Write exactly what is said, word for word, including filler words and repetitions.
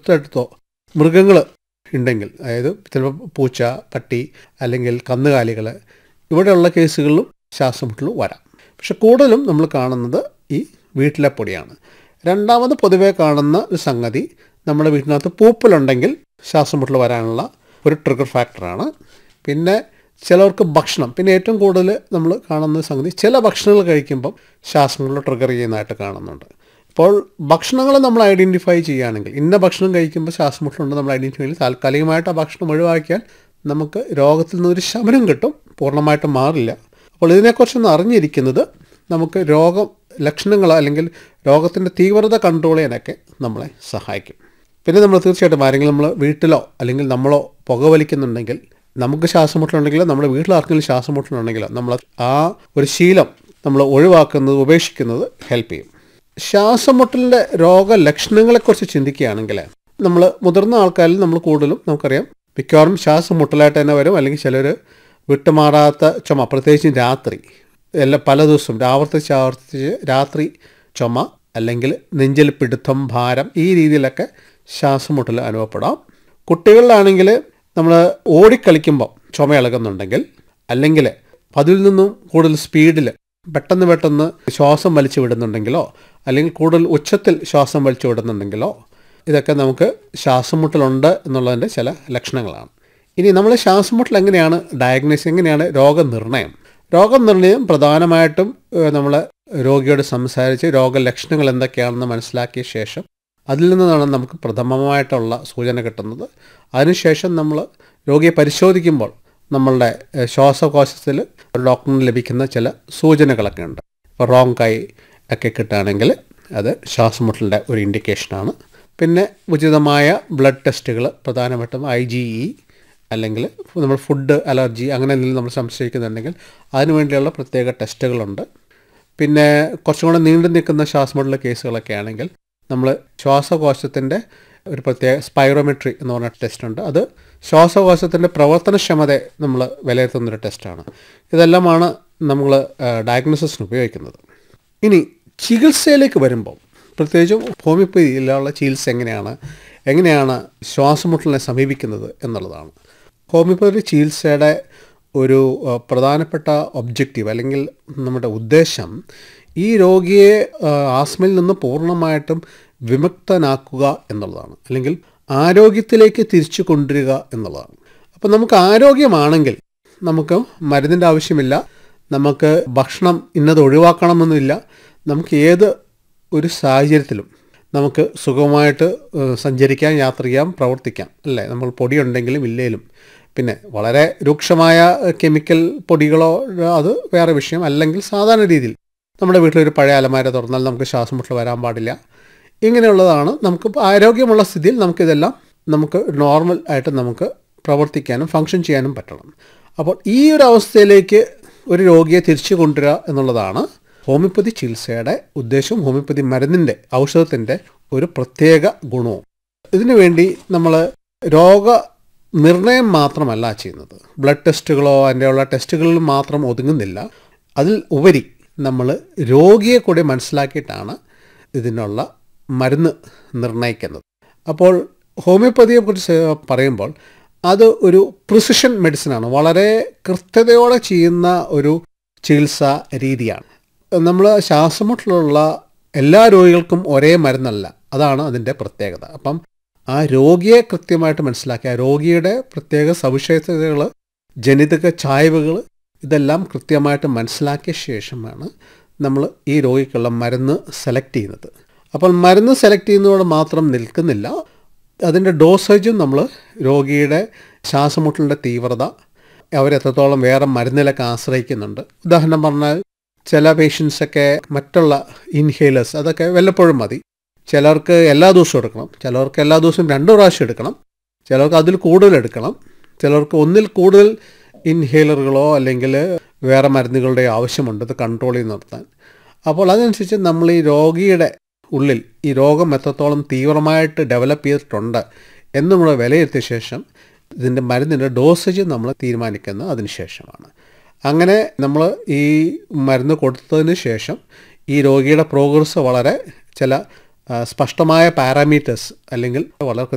തൊട്ടടുത്തോ മൃഗങ്ങൾ ഉണ്ടെങ്കിൽ, അതായത് ചിലപ്പോൾ പൂച്ച, പട്ടി അല്ലെങ്കിൽ കന്നുകാലികൾ, ഇവിടെയുള്ള കേസുകളിലും ശ്വാസമുട്ടൽ വരാം. പക്ഷെ കൂടുതലും നമ്മൾ കാണുന്നത് ഈ വീട്ടിലെ പൊടിയാണ്. രണ്ടാമത് പൊതുവേ കാണുന്ന ഒരു സംഗതി, നമ്മുടെ വീട്ടിനകത്ത് പൂപ്പലുണ്ടെങ്കിൽ ശ്വാസമുട്ടൽ വരാനുള്ള ഒരു ട്രിഗർ ഫാക്ടറാണ്. പിന്നെ ചിലർക്ക് ഭക്ഷണം, പിന്നെ ഏറ്റവും കൂടുതൽ നമ്മൾ കാണുന്ന സംഗതി, ചില ഭക്ഷണങ്ങൾ കഴിക്കുമ്പം ശ്വാസമുട്ടൽ ട്രിഗർ ചെയ്യുന്നതായിട്ട് കാണുന്നുണ്ട്. അപ്പോൾ ഭക്ഷണങ്ങൾ നമ്മൾ ഐഡൻറ്റിഫൈ ചെയ്യുകയാണെങ്കിൽ, ഇന്ന ഭക്ഷണം കഴിക്കുമ്പോൾ ശ്വാസമുട്ടലുണ്ട് നമ്മൾ ഐഡൻറ്റിഫൈ ചെയ്ത് താൽക്കാലികമായിട്ട് ആ ഭക്ഷണം ഒഴിവാക്കിയാൽ നമുക്ക് രോഗത്തിൽ നിന്നൊരു ശമനം കിട്ടും, പൂർണ്ണമായിട്ട് മാറില്ല. അപ്പോൾ ഇതിനെക്കുറിച്ചൊന്ന് അറിഞ്ഞിരിക്കുന്നത് നമുക്ക് രോഗം ലക്ഷണങ്ങൾ അല്ലെങ്കിൽ രോഗത്തിൻ്റെ തീവ്രത കൺട്രോൾ ചെയ്യാനൊക്കെ നമ്മളെ സഹായിക്കും. പിന്നെ നമ്മൾ തീർച്ചയായിട്ടും ആരെങ്കിലും നമ്മൾ വീട്ടിലോ അല്ലെങ്കിൽ നമ്മളോ പുകവലിക്കുന്നുണ്ടെങ്കിൽ, നമുക്ക് ശ്വാസമുട്ടലുണ്ടെങ്കിലോ നമ്മുടെ വീട്ടിൽ ആർക്കെങ്കിലും ശ്വാസമുട്ടലുണ്ടെങ്കിലോ നമ്മൾ ആ ഒരു ശീലം നമ്മൾ ഒഴിവാക്കുന്നത്, ഉപേക്ഷിക്കുന്നത് ഹെൽപ്പ് ചെയ്യും. ശ്വാസമുട്ടലിൻ്റെ രോഗലക്ഷണങ്ങളെക്കുറിച്ച് ചിന്തിക്കുകയാണെങ്കിൽ, നമ്മൾ മുതിർന്ന ആൾക്കാരിൽ നമ്മൾ കൂടുതലും നമുക്കറിയാം മിക്കവാറും ശ്വാസമുട്ടലായിട്ട് തന്നെ വരും, അല്ലെങ്കിൽ ചിലർ വിട്ടുമാറാത്ത ചുമ, പ്രത്യേകിച്ചും രാത്രി, എല്ലാം പല ദിവസവും ആവർത്തിച്ച് ആവർത്തിച്ച് രാത്രി ചുമ അല്ലെങ്കിൽ നെഞ്ചിൽ പിടുത്തം, ഭാരം, ഈ രീതിയിലൊക്കെ ശ്വാസമുട്ടൽ അനുഭവപ്പെടാം. കുട്ടികളിലാണെങ്കിൽ നമ്മൾ ഓടിക്കളിക്കുമ്പോൾ ചുമ ഇളകുന്നുണ്ടെങ്കിൽ, അല്ലെങ്കിൽ പതിവിൽ നിന്നും കൂടുതൽ സ്പീഡിൽ പെട്ടെന്ന് പെട്ടെന്ന് ശ്വാസം വലിച്ചു വിടുന്നുണ്ടെങ്കിലോ, അല്ലെങ്കിൽ കൂടുതൽ ഉച്ചത്തിൽ ശ്വാസം വലിച്ചു വിടുന്നുണ്ടെങ്കിലോ, ഇതൊക്കെ നമുക്ക് ശ്വാസമുട്ടലുണ്ട് എന്നുള്ളതിൻ്റെ ചില ലക്ഷണങ്ങളാണ്. ഇനി നമ്മൾ ശ്വാസമുട്ടൽ എങ്ങനെയാണ് ഡയഗ്നോസ്, എങ്ങനെയാണ് രോഗനിർണയം? രോഗനിർണയം പ്രധാനമായിട്ടും നമ്മൾ രോഗിയോട് സംസാരിച്ച് രോഗലക്ഷണങ്ങൾ എന്തൊക്കെയാണെന്ന് മനസ്സിലാക്കിയ ശേഷം അതിൽ നിന്നാണ് നമുക്ക് പ്രഥമമായിട്ടുള്ള സൂചന കിട്ടുന്നത്. അതിനുശേഷം നമ്മൾ രോഗിയെ പരിശോധിക്കുമ്പോൾ നമ്മളുടെ ശ്വാസകോശത്തിൽ ഡോക്ടറിന് ലഭിക്കുന്ന ചില സൂചനകളൊക്കെ ഉണ്ട്. ഇപ്പോൾ റോങ് കൈ ഒക്കെ കിട്ടുകയാണെങ്കിൽ അത് ശ്വാസമുട്ടലിൻ്റെ ഒരു ഇൻഡിക്കേഷനാണ്. പിന്നെ ഉചിതമായ ബ്ലഡ് ടെസ്റ്റുകൾ, പ്രധാനമായിട്ടും ഐ ജി ഇ അല്ലെങ്കിൽ നമ്മൾ ഫുഡ് അലർജി അങ്ങനെ എന്തെങ്കിലും നമ്മൾ സംശയിക്കുന്നുണ്ടെങ്കിൽ അതിനു വേണ്ടിയുള്ള പ്രത്യേക ടെസ്റ്റുകളുണ്ട്. പിന്നെ കുറച്ചും കൂടെ നീണ്ടു നിൽക്കുന്ന ശ്വാസമുട്ടൽ കേസുകളൊക്കെ ആണെങ്കിൽ നമ്മൾ ശ്വാസകോശത്തിൻ്റെ ഒരു പ്രത്യേക സ്പൈറോമെട്രി എന്ന് പറഞ്ഞ ടെസ്റ്റുണ്ട്. അത് ശ്വാസകോശത്തിൻ്റെ പ്രവർത്തനക്ഷമതയെ നമ്മൾ വിലയിരുത്തുന്നൊരു ടെസ്റ്റാണ്. ഇതെല്ലാമാണ് നമ്മൾ ഡയഗ്നോസിസിന് ഉപയോഗിക്കുന്നത്. ഇനി ചികിത്സയിലേക്ക് വരുമ്പോൾ, പ്രത്യേകിച്ചും ഹോമിയോപ്പതിയിലുള്ള ചികിത്സ എങ്ങനെയാണ് എങ്ങനെയാണ് ശ്വാസമുട്ടലിനെ സമീപിക്കുന്നത് എന്നുള്ളതാണ്. ഹോമിയോപ്പതി ചികിത്സയുടെ ഒരു പ്രധാനപ്പെട്ട ഒബ്ജക്റ്റീവ് അല്ലെങ്കിൽ നമ്മുടെ ഉദ്ദേശം ഈ രോഗിയെ ആസ്മയിൽ നിന്ന് പൂർണ്ണമായിട്ടും വിമുക്തനാക്കുക എന്നുള്ളതാണ്, അല്ലെങ്കിൽ ആരോഗ്യത്തിലേക്ക് തിരിച്ചു കൊണ്ടുവരിക എന്നുള്ളതാണ്. അപ്പോൾ നമുക്ക് ആരോഗ്യമാണെങ്കിൽ നമുക്ക് മരുന്നിൻ്റെ ആവശ്യമില്ല, നമുക്ക് ഭക്ഷണം ഇന്നത് ഒഴിവാക്കണമെന്നില്ല, നമുക്ക് ഏത് ഒരു സാഹചര്യത്തിലും നമുക്ക് സുഖമായിട്ട് സഞ്ചരിക്കാം, യാത്ര ചെയ്യാം, പ്രവർത്തിക്കാം, അല്ലേ? നമ്മൾ പൊടിയുണ്ടെങ്കിലും ഇല്ലേലും. പിന്നെ വളരെ രൂക്ഷമായ കെമിക്കൽ പൊടികളോ അത് വേറെ വിഷയം, അല്ലെങ്കിൽ സാധാരണ രീതിയിൽ നമ്മുടെ വീട്ടിലൊരു പഴയ അലമാര തുറന്നാൽ നമുക്ക് ശ്വാസമുട്ടൽ വരാൻ പാടില്ല. ഇങ്ങനെയുള്ളതാണ്. നമുക്ക് ആരോഗ്യമുള്ള സ്ഥിതിയിൽ നമുക്കിതെല്ലാം നമുക്ക് നോർമൽ ആയിട്ട് നമുക്ക് പ്രവർത്തിക്കാനും ഫങ്ഷൻ ചെയ്യാനും പറ്റണം. അപ്പോൾ ഈ ഒരു അവസ്ഥയിലേക്ക് ഒരു രോഗിയെ തിരിച്ചു കൊണ്ടുവരിക എന്നുള്ളതാണ് ഹോമിയോപ്പതി ചികിത്സയുടെ ഉദ്ദേശവും ഹോമിയോപ്പതി മരുന്നിൻ്റെ ഔഷധത്തിൻ്റെ ഒരു പ്രത്യേക ഗുണവും. ഇതിനു വേണ്ടി നമ്മൾ രോഗ നിർണയം മാത്രമല്ല ചെയ്യുന്നത്, ബ്ലഡ് ടെസ്റ്റുകളോ അതിൻ്റെയുള്ള ടെസ്റ്റുകളിൽ മാത്രം ഒതുങ്ങുന്നില്ല. അതിൽ ഉപരി നമ്മൾ രോഗിയെ കൂടി മനസ്സിലാക്കിയിട്ടാണ് ഇതിനുള്ള മരുന്ന് നിർണ്ണയിക്കുന്നത്. അപ്പോൾ ഹോമിയോപ്പതിയെക്കുറിച്ച് പറയുമ്പോൾ അത് ഒരു പ്രിസിഷൻ മെഡിസിനാണ്, വളരെ കൃത്യതയോടെ ചെയ്യുന്ന ഒരു ചികിത്സാ രീതിയാണ്. നമ്മൾ ശ്വാസമുട്ടലുള്ള എല്ലാ രോഗികൾക്കും ഒരേ മരുന്നല്ല, അതാണ് അതിൻ്റെ പ്രത്യേകത. അപ്പം ആ രോഗിയെ കൃത്യമായിട്ട് മനസ്സിലാക്കി, ആ രോഗിയുടെ പ്രത്യേക സവിശേഷതകൾ, ജനിതക ചായ്വുകൾ, ഇതെല്ലാം കൃത്യമായിട്ട് മനസ്സിലാക്കിയ ശേഷമാണ് നമ്മൾ ഈ രോഗിക്കുള്ള മരുന്ന് സെലക്ട് ചെയ്യുന്നത്. അപ്പോൾ മരുന്ന് സെലക്ട് ചെയ്യുന്നതോടെ മാത്രം നിൽക്കുന്നില്ല, അതിൻ്റെ ഡോസേജും നമ്മൾ രോഗിയുടെ ശ്വാസമുട്ടലിൻ്റെ തീവ്രത, അവരെത്രത്തോളം വേറെ മരുന്നിലൊക്കെ ആശ്രയിക്കുന്നുണ്ട്. ഉദാഹരണം പറഞ്ഞാൽ ചില പേഷ്യൻസൊക്കെ മറ്റുള്ള ഇൻഹേലേഴ്സ് അതൊക്കെ വല്ലപ്പോഴും മതി. ചിലർക്ക് എല്ലാ ദിവസവും എടുക്കണം, ചിലർക്ക് എല്ലാ ദിവസവും രണ്ടു പ്രാവശ്യം എടുക്കണം, ചിലർക്ക് അതിൽ കൂടുതൽ എടുക്കണം, ചിലർക്ക് ഒന്നിൽ കൂടുതൽ ഇൻഹേലറുകളോ അല്ലെങ്കിൽ വേറെ മരുന്നുകളുടെ ആവശ്യമുണ്ട് ഇത് കൺട്രോൾ ചെയ്ത് നിർത്താൻ. അപ്പോൾ അതനുസരിച്ച് നമ്മൾ ഈ രോഗിയുടെ ഉള്ളിൽ ഈ രോഗം എത്രത്തോളം തീവ്രമായിട്ട് ഡെവലപ്പ് ചെയ്തിട്ടുണ്ട് എന്നും കൂടെ വിലയിരുത്തിയ ശേഷം ഇതിൻ്റെ മരുന്നിൻ്റെ ഡോസേജ് നമ്മൾ തീരുമാനിക്കുന്നത് അതിന് ശേഷമാണ്. അങ്ങനെ നമ്മൾ ഈ മരുന്ന് കൊടുത്തതിന് ശേഷം ഈ രോഗിയുടെ പ്രോഗ്രസ് വളരെ ചില സ്പഷ്ടമായ പാരാമീറ്റേഴ്സ് അല്ലെങ്കിൽ വളരെ